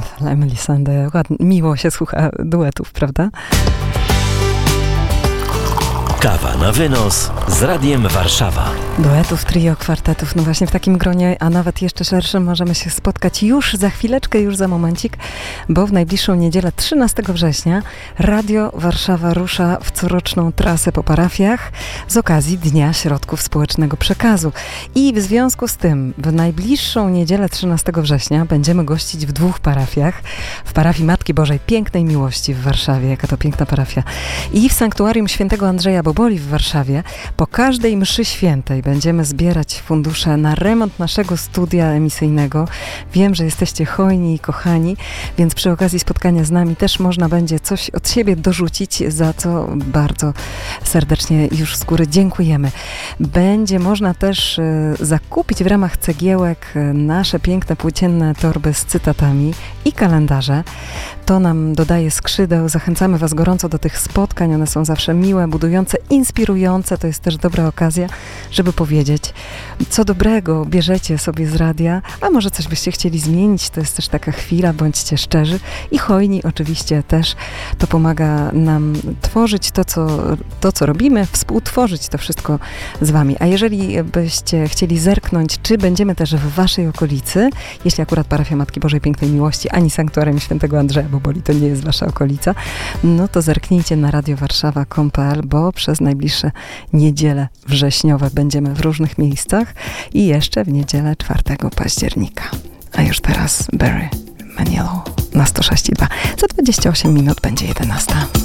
Emily Sandé. Miło się słucha duetów, prawda? Kawa na wynos z Radiem Warszawa. Duetów, trio, kwartetów, no właśnie w takim gronie, a nawet jeszcze szerszym możemy się spotkać już za chwileczkę, już za momencik, bo w najbliższą niedzielę 13 września Radio Warszawa rusza w coroczną trasę po parafiach z okazji Dnia Środków Społecznego Przekazu. I w związku z tym w najbliższą niedzielę 13 września będziemy gościć w 2 parafiach. W parafii Matki Bożej Pięknej Miłości w Warszawie, jaka to piękna parafia, i w Sanktuarium Świętego Andrzeja Boboli w Warszawie. Po każdej mszy świętej będziemy zbierać fundusze na remont naszego studia emisyjnego. Wiem, że jesteście hojni i kochani, więc przy okazji spotkania z nami też można będzie coś od siebie dorzucić, za co bardzo serdecznie już z góry dziękujemy. Będzie można też zakupić w ramach cegiełek nasze piękne płócienne torby z cytatami i kalendarze. To nam dodaje skrzydeł. Zachęcamy Was gorąco do tych spotkań. One są zawsze miłe, budujące, inspirujące. To jest też dobra okazja, żeby powiedzieć, co dobrego bierzecie sobie z radia, a może coś byście chcieli zmienić. To jest też taka chwila, bądźcie szczerzy i hojni oczywiście też. To pomaga nam tworzyć to, co robimy, współtworzyć to wszystko z Wami. A jeżeli byście chcieli zerknąć, czy będziemy też w Waszej okolicy, jeśli akurat parafia Matki Bożej Pięknej Miłości, ani Sanktuarium Świętego Andrzeja Boboli to nie jest Wasza okolica, no to zerknijcie na radiowarszawa.pl, bo przez najbliższe niedziele wrześniowe będziemy w różnych miejscach i jeszcze w niedzielę 4 października. A już teraz Barry Manilow na 106,2. Za 28 minut będzie 11.